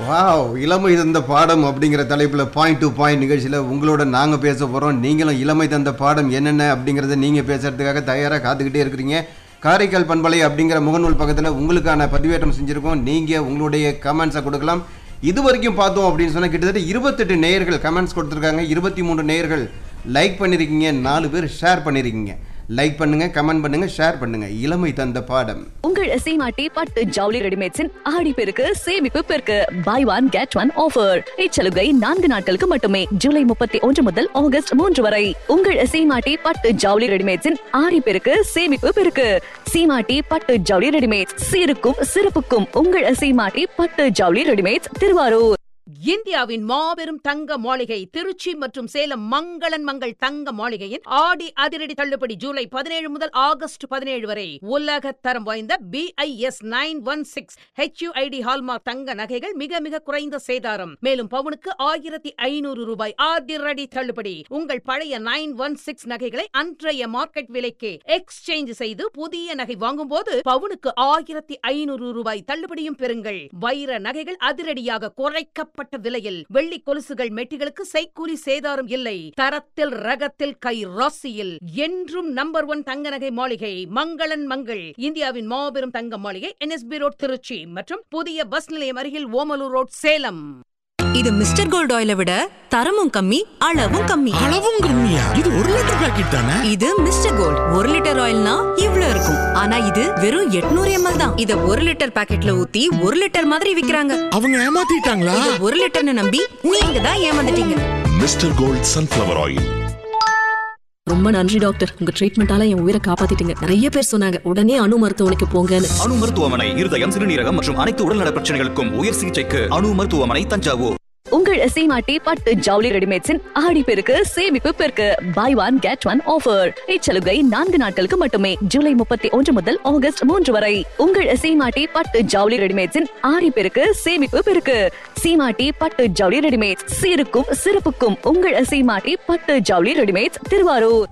Wow! இளமை தந்த பாடம் அப்படிங்கிற தலைப்பில் பாயிண்ட் டு பாயிண்ட் நிகழ்ச்சியில் உங்களோட நாங்கள் பேச போகிறோம். நீங்களும் இளமை தந்த பாடம் என்னென்ன அப்படிங்கிறத நீங்கள் பேசுகிறதுக்காக தயாராக காத்துக்கிட்டே இருக்கிறீங்க. காரைக்கால் பண்பலை அப்படிங்கிற முகநூல் பக்கத்தில் உங்களுக்கான பதிவேற்றம் செஞ்சுருக்கோம். நீங்கள் உங்களுடைய கமெண்ட்ஸை கொடுக்கலாம். இது வரைக்கும் பார்த்தோம் அப்படின்னு சொன்னால் கிட்டத்தட்ட 28 நேயர்கள் கமெண்ட்ஸ் கொடுத்துருக்காங்க. 23 நேயர்கள் லைக் பண்ணியிருக்கீங்க, 4 பேர் ஷேர் பண்ணியிருக்கீங்க. லைக் பண்ணுங்க, கமெண்ட் பண்ணுங்க, ஷேர் பண்ணுங்க. இளமை தந்த பாடம். உங்கள் சீமாட்டி பட்டு ஜவுளி ரெடிமேட்ஸின் ஆடி பெருக்கு சேமிப்பு பெருக்கு by one get one offer. இச்சலுகை 4 நாட்களுக்கு மட்டுமே. ஜூலை 31 முதல் ஆகஸ்ட் 3 வரை. உங்கள் சீமாட்டி பட்டு ஜவுளி ரெடிமேட்ஸின் ஆடி பெருக்கு சேமிப்பு பெருக்கு. சீமாட்டி பட்டு ஜவுளி ரெடிமேட்ஸ், சீருக்கும் சிறப்புக்கும் உங்கள் சீமாட்டி பட்டு ஜவுளி ரெடிமேட்ஸ், திருவாரூர். இந்தியாவின் மாபெரும் தங்க மாளிகை திருச்சி மற்றும் சேலம் மங்களன் மங்கள் தங்க மாளிகையின் ஆடி அதிரடி தள்ளுபடி ஜூலை 17 முதல் ஆகஸ்ட் 17 வரை. உலக தரம் வாய்ந்த BIS 916 HUID ஹால்மார்க் தங்க நகைகள் மிக மிக குறைந்த சேதாரம். மேலும் பவுனுக்கு 1500 ரூபாய் அதிரடி தள்ளுபடி. உங்கள் பழைய 916 நகைகளை அன்றைய மார்க்கெட் விலைக்கு எக்ஸ்சேஞ்ச் செய்து புதிய நகை வாங்கும் போது பவுனுக்கு 1500 ரூபாய் தள்ளுபடியும் பெறுங்கள். வைர நகைகள் அதிரடியாக குறைக்கப்பட்ட விலையில். வெள்ளி கொலுசுகள் மெட்டிகளுக்கு செய்கூலி சேதாரம் இல்லை. தரத்தில் ரகத்தில் கை ராசியில் என்றும் நம்பர் 1 தங்க நகை மாளிகை மங்களன் மங்கள். இந்தியாவின் மாபெரும் தங்க மாளிகை NSB ரோட் திருச்சி மற்றும் புதிய பஸ் நிலையம் அருகில் ஓமலூர் ரோட் சேலம். இது மிஸ்டர் கோல்ட் ஆயிலை விட தரமும் கம்மி, அளவும் கம்மி. அளவும் கம்மியா? இது 1 லிட்டர் பாக்கெட் தானே? இது மிஸ்டர் கோல்ட் 1 லிட்டர் ஆயில்னா இவ்ளோ இருக்கும். ஆனா இது வெறும் 800 ml தான். இத 1 லிட்டர் பாக்கெட்ல ஊத்தி 1 லிட்டர் மாதிரி விக்கிறாங்க. அவங்க ஏமாத்திட்டாங்களா? இது 1 லிட்டர்னு நம்பி நீங்க தான் ஏமாந்துட்டீங்க. Mister gold sunflower oil. ரொம்ப நன்றி டாக்டர், உங்க ட்ரீட்மெண்டால என் உயிரை காப்பாத்திட்டீங்க. நிறைய பேர் சொன்னாங்க உடனே அணு மருத்துவமனைக்கு போங்கன்னு. அணு மருத்துவமனை இருதயம், சிறுநீரகம் மற்றும் அனைத்து உடல்நல பிரச்சனைகளுக்கும் உயர் சிகிச்சைக்கு அணு மருத்துவமனை, தஞ்சாவூர். உங்கள் சீமாட்டி பட்டு ஜவுளி ரெடிமேட்ஸின் ஆடி பெருக்கு சேமிப்பு பெருக்கு by one get one offer. இச்சலுகை 4 நாட்களுக்கு மட்டுமே. ஜூலை 31 முதல் ஆகஸ்ட் 3 வரை. உங்கள் சீமாட்டி பட்டு ஜவுளி ரெடிமேட்ஸின் ஆடி பெருக்கு சேமிப்பு பெருக்கு. சீமாட்டி பட்டு ஜவுளி ரெடிமேட்ஸ், சீருக்கும் சிறப்புக்கும் உங்கள் சீமாட்டி பட்டு ஜவுளி ரெடிமேட்ஸ், திருவாரூர்.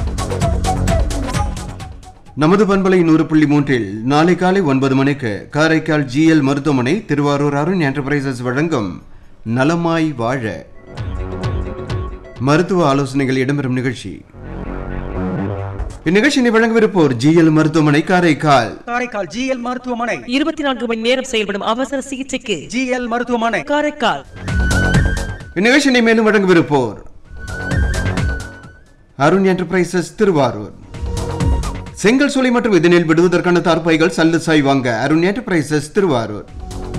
நமது பண்பலை 100.3 நாளை காலை 9 மணிக்கு காரைக்கால் GL மருத்துவமனை, திருவாரூர் அருண் என்டர்பிரைசஸ் வழங்கும் நலமாய் வாழ மருத்துவ ஆலோசனைகள் இடம்பெறும் நிகழ்ச்சி. இந்நிகழ்ச்சியை வழங்கவிருப்போர் GL மருத்துவமனை, காரைக்கால். காரைக்கால் GL மருத்துவமனை 24 மணி நேரம் செயல்படும் அவசர சிகிச்சைக்கு GL மருத்துவமனை, காரைக்கால். இந்நிகழ்ச்சியை மேலும் வழங்கவிருப்போர் அருண் என்டர்பிரைசஸ், திருவாரூர். செங்கல் சூளை மற்றும் இதனில் விடுவதற்கான தார்பாய்கள் சல்லு சாய் வாங்க அருண் என்டர்பிரைசஸ், திருவாரூர்.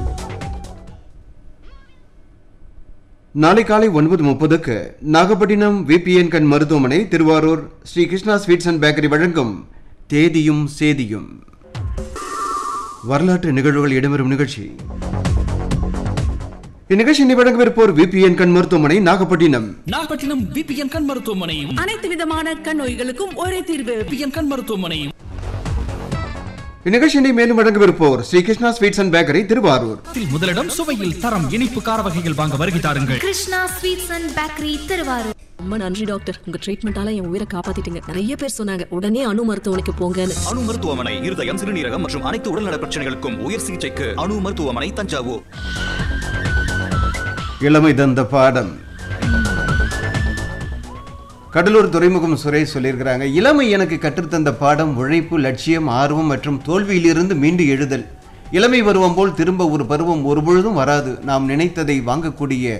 நாளை காலை 9:30 நாகப்பட்டினம் VPN கண் மருத்துவமனை, Thiruvarur Sri Krishna sweets and bakery வழங்கும் தேதியும் சேதியும் வரலாற்று நிகழ்வுகள் இடம்பெறும் நிகழ்ச்சி. இந்நிகழ்ச்சியை வழங்கவிருப்போர் VPN கண் மருத்துவமனை, நாகப்பட்டினம். நாகப்பட்டினம் VPN கண் மருத்துவமனை. அனைத்து விதமான கண் நோய்களுக்கும் ஒரே தீர்வு. VPN கண் மருத்துவமனை. இந்நிகழ்ச்சியை மேலும் வழங்கவிருப்போர் Sri Krishna sweets and bakery, Thiruvarur. முதலிடம் சுவையில் தரம், இனிப்பு கார வகைகள் வாங்க வருகை தாருங்கள். Krishna sweets and bakery, Thiruvarur. ரொம்ப நன்றி டாக்டர், உங்க ட்ரீட்மெண்டால என் உயிரை காப்பாத்திட்டீங்க. நிறைய பேர் சொன்னாங்க உடனே அணு மருத்துவமனைக்கு போங்கன்னு. அணு மருத்துவமனை இருதயம், சிறுநீரகம் மற்றும் அனைத்து உடல்நல பிரச்சனைகளுக்கும் உயர் சிகிச்சைக்கு அணு மருத்துவமனை, தஞ்சாவூர். இளமை தந்த பாடம். கடலூர் துறைமுகம் சுரேஷ் சொல்லியிருக்கிறாங்க, இளமை எனக்கு கற்றுத்தந்த பாடம் உழைப்பு, லட்சியம், ஆர்வம் மற்றும் தோல்வியிலிருந்து மீண்டு எழுதல். இளமை பருவம் போல் திரும்ப ஒரு பருவம் ஒருபொழுதும் வராது. நாம் நினைத்ததை வாங்கக்கூடிய